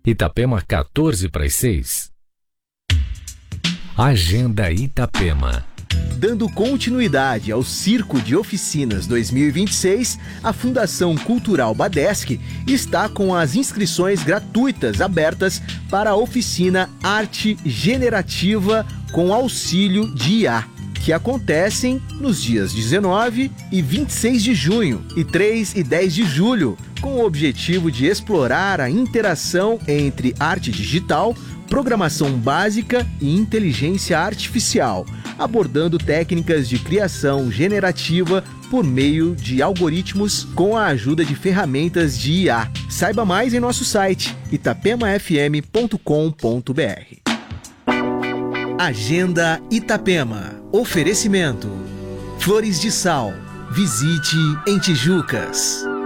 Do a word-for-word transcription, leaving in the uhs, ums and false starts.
Itapema, quatorze para as seis. Agenda Itapema. Dando continuidade ao Circo de Oficinas dois mil e vinte e seis, a Fundação Cultural Badesc está com as inscrições gratuitas abertas para a oficina Arte Generativa com auxílio de I A, que acontecem nos dias dezenove e vinte e seis de junho e três e dez de julho, com o objetivo de explorar a interação entre arte digital, programação básica e inteligência artificial, abordando técnicas de criação generativa por meio de algoritmos com a ajuda de ferramentas de I A. Saiba mais em nosso site itapema f m ponto com ponto b r. Agenda Itapema. Oferecimento: Flores de Sal. Visite em Tijucas.